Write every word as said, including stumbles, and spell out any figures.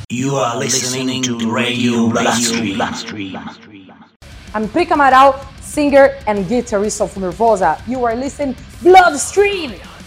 You are listening to Radio Bloodstream. I'm Pica Amaral, singer and guitarist of Nervosa. You are listening Bloodstream.